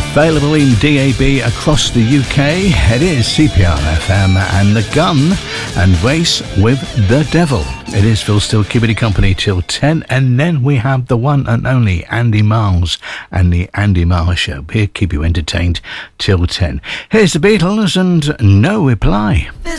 Available in DAB across the UK. It is CPR FM and The Gun and Race with the Devil. It is Phil Steele keeping you company till 10, and then we have the one and only Andy Miles and the Andy Miles Show. Here, keep you entertained till 10. Here's the Beatles and No Reply.